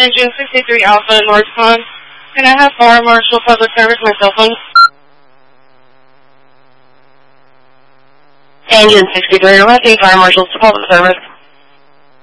Engine 63 Alpha North Pond. Can I have Fire Marshal Public Service my cell phone? Engine 63, requesting Fire Marshals to Public Service.